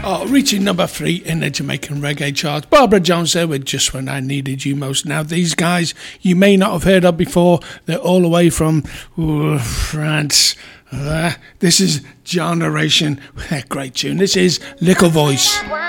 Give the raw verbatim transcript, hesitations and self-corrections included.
Oh, reaching number three in the Jamaican reggae chart. Barbara Jones there with Just When I Needed You Most. Now, these guys you may not have heard of before. They're all the way from ooh, France. Uh, this is Generation. Great tune. This is Little Voice.